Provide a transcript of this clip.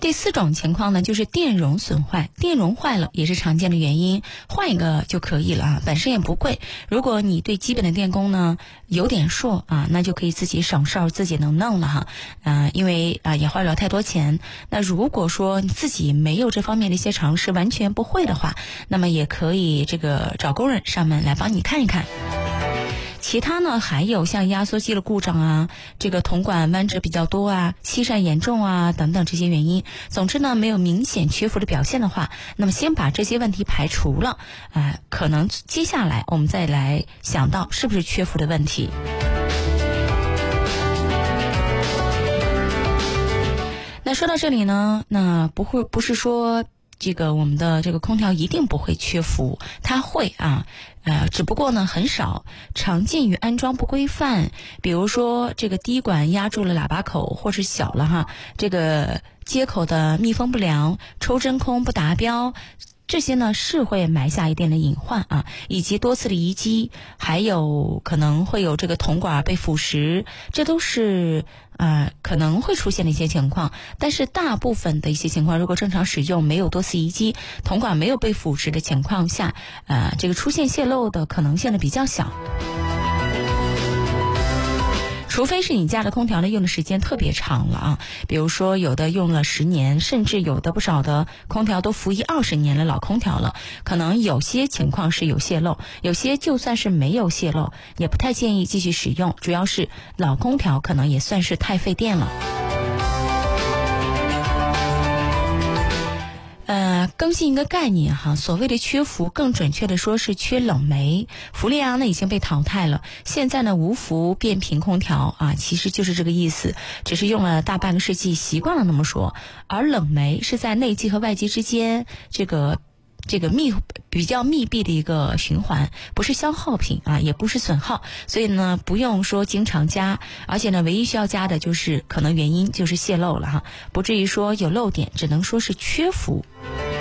第4种情况呢，就是电容损坏，电容坏了也是常见的原因，换一个就可以了啊，本身也不贵。如果你对基本的电工呢有点数啊，那就可以自己省事儿，自己能弄了哈。因为也花不了太多钱。那如果说你自己没有这方面的一些常识，完全不会的话，那么也可以这个找工人上门来帮你看一看。其他呢，还有像压缩机的故障啊，这个铜管弯折比较多啊，吸疝严重啊等等这些原因。总之呢，没有明显缺氟的表现的话，那么先把这些问题排除了，可能接下来我们再来想到是不是缺氟的问题。那说到这里呢，那不是说这个我们的这个空调一定不会缺氟，它会啊，只不过呢很少，常见于安装不规范，比如说这个滴管压住了喇叭口，或是小了哈，这个接口的密封不良，抽真空不达标。这些呢是会埋下一定的隐患啊，以及多次的移机，还有可能会有这个铜管被腐蚀，这都是可能会出现的一些情况。但是大部分的一些情况，如果正常使用，没有多次移机，铜管没有被腐蚀的情况下，这个出现泄漏的可能性呢比较小。除非是你家的空调呢用的时间特别长了啊，比如说有的用了10年，甚至有的不少的空调都服役20年了，老空调了，可能有些情况是有泄漏，有些就算是没有泄漏，也不太建议继续使用，主要是老空调可能也算是太费电了。更新一个概念哈，所谓的缺氟，更准确的说是缺冷媒。氟利昂呢已经被淘汰了，现在呢无氟变频空调啊，其实就是这个意思，只是用了大半个世纪，习惯了那么说。而冷媒是在内机和外机之间这个比较密闭的一个循环，不是消耗品啊，也不是损耗，所以呢不用说经常加，而且呢唯一需要加的就是可能原因就是泄漏了哈，不至于说有漏点，只能说是缺氟。